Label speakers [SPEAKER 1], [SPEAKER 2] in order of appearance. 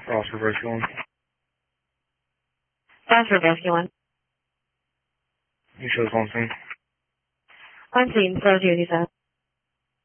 [SPEAKER 1] Ross Rescue 1.
[SPEAKER 2] Ross Rescue 1.
[SPEAKER 1] You shows on scene.
[SPEAKER 2] On scene, 0 2 7.